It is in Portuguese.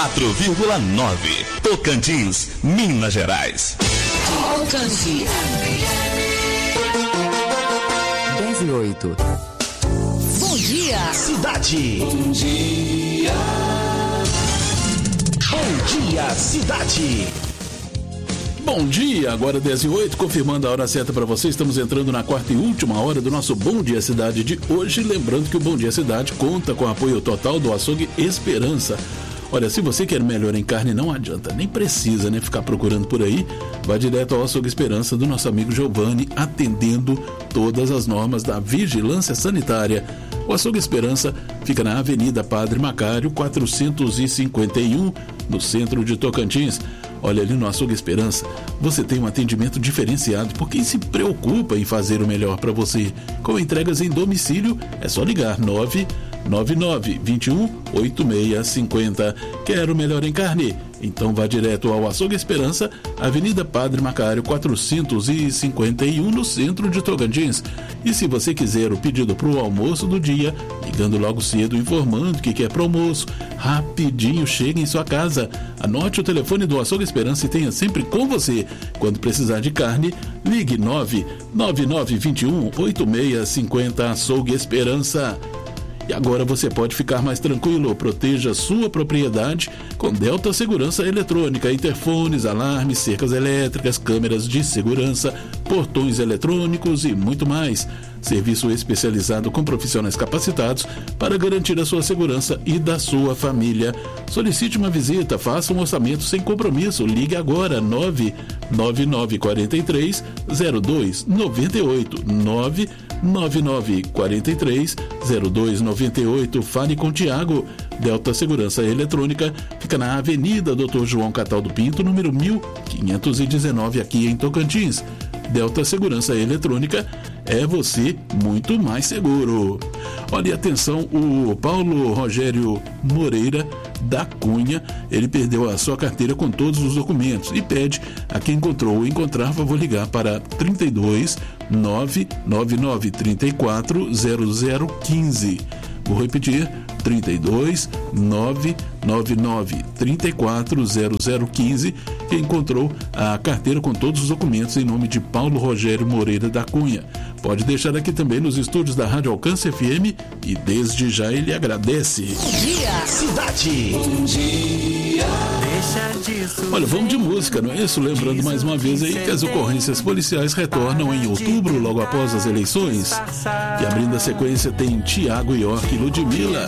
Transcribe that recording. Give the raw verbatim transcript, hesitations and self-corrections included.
quatro vírgula nove. Tocantins, Minas Gerais. Tocantins. dez e oito. Bom dia, cidade. Bom dia. Bom dia, cidade. Bom dia, agora dez e oito, confirmando a hora certa para você. Estamos entrando na quarta e última hora do nosso Bom Dia Cidade de hoje. Lembrando que o Bom Dia Cidade conta com o apoio total do Açougue Esperança. Olha, se você quer melhor em carne, não adianta, nem precisa, né, ficar procurando por aí. Vá direto ao Açougue Esperança do nosso amigo Giovanni, atendendo todas as normas da vigilância sanitária. O Açougue Esperança fica na Avenida Padre Macário, quatrocentos e cinquenta e um, no centro de Tocantins. Olha, ali no Açougue Esperança, você tem um atendimento diferenciado por quem se preocupa em fazer o melhor para você. Com entregas em domicílio, é só ligar nove nove nove, dois um, oito seis cinco zero. Quer o melhor em carne? Então vá direto ao Açougue Esperança, Avenida Padre Macário, quatrocentos e cinquenta e um, no centro de Tocantins. E se você quiser o pedido para o almoço do dia, ligando logo cedo, informando que quer para o almoço, rapidinho chega em sua casa. Anote o telefone do Açougue Esperança e tenha sempre com você. Quando precisar de carne, ligue nove nove nove, dois um, oito seis cinco zero. Açougue Esperança. E agora você pode ficar mais tranquilo, proteja sua propriedade com Delta Segurança Eletrônica, interfones, alarmes, cercas elétricas, câmeras de segurança, portões eletrônicos e muito mais. Serviço especializado com profissionais capacitados para garantir a sua segurança e da sua família. Solicite uma visita, faça um orçamento sem compromisso, ligue agora nove nove nove quatro três, zero dois nove oito, nove nove nove quatro três, zero dois nove oito. Fale com Tiago. Delta Segurança Eletrônica fica na Avenida doutor João Cataldo Pinto, número mil quinhentos e dezenove, aqui em Tocantins. Delta Segurança Eletrônica é você muito mais seguro. Olha, atenção, o Paulo Rogério Moreira da Cunha, ele perdeu a sua carteira com todos os documentos e pede a quem encontrou ou encontrar, vou ligar para trinta e dois, nove nove nove, trinta e quatro, zero zero quinze. Vou repetir, trinta e dois, nove nove nove, trinta e quatro, zero zero quinze, que encontrou a carteira com todos os documentos em nome de Paulo Rogério Moreira da Cunha. Pode deixar aqui também nos estúdios da Rádio Alcance F M e desde já ele agradece. Bom dia, cidade. Bom dia. Olha, vamos de música, não é isso? Lembrando mais uma vez aí que as ocorrências policiais retornam em outubro, logo após as eleições. E abrindo a sequência tem Tiago York e Ludmilla.